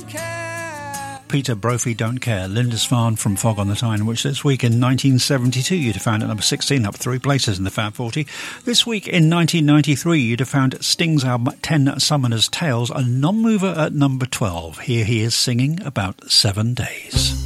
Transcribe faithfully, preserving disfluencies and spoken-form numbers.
Peter Brophy, Don't Care. Lindisfarne from Fog on the Tyne, which this week in nineteen seventy-two you'd have found at number sixteen, up three places in the Fab forty. This week in nineteen ninety-three you'd have found Sting's album Ten Summoners' Tales, a non-mover at number twelve. Here he is singing about seven days.